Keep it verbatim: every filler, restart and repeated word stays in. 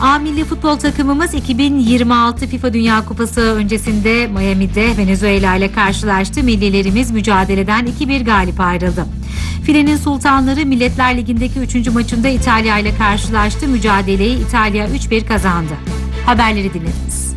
A milli futbol takımımız iki bin yirmi altı FIFA Dünya Kupası öncesinde Miami'de Venezuela ile karşılaştı. Millilerimiz mücadeleden iki bir galip ayrıldı. Filenin Sultanları Milletler Ligi'ndeki üçüncü maçında İtalya ile karşılaştı. Mücadeleyi İtalya üç bir kazandı. Haberleri dinlediniz.